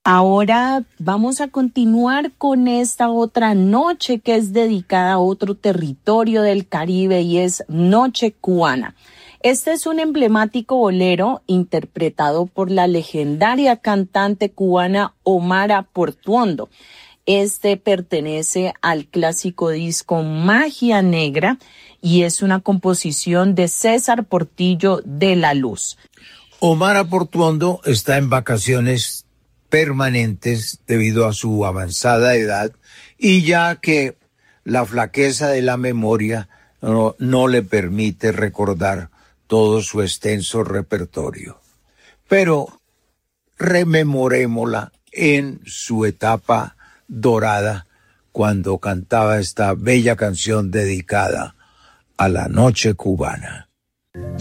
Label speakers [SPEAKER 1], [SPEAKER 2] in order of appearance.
[SPEAKER 1] Ahora vamos a continuar con esta otra noche que es dedicada a otro territorio del Caribe y es Noche Cubana. Este es un emblemático bolero interpretado por la legendaria cantante cubana Omara Portuondo. Este pertenece al clásico disco Magia Negra y es una composición de César Portillo de la Luz.
[SPEAKER 2] Omara Portuondo está en vacaciones permanentes debido a su avanzada edad y ya que la flaqueza de la memoria no le permite recordar todo su extenso repertorio. Pero rememorémosla en su etapa dorada cuando cantaba esta bella canción dedicada a la noche cubana.